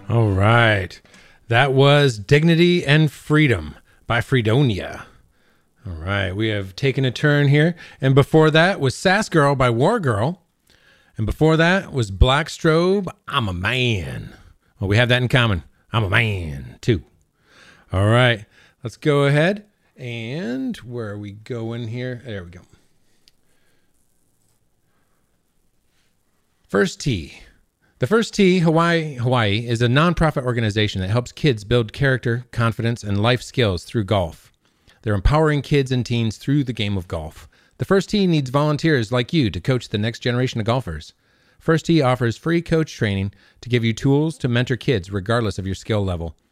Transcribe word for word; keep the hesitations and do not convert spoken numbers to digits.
All right. That was Dignity and Freedom by Freedonia. All right. We have taken a turn here. And before that was Sass Girl by War Girl. And before that was Black Strobe, I'm a Man. Well, we have that in common. I'm a man, too. All right. Let's go ahead. And where are we going here? There we go. First Tee. The First Tee Hawaii Hawaii is a nonprofit organization that helps kids build character, confidence, and life skills through golf. They're empowering kids and teens through the game of golf. The First Tee needs volunteers like you to coach the next generation of golfers. First Tee offers free coach training to give you tools to mentor kids regardless of your skill level.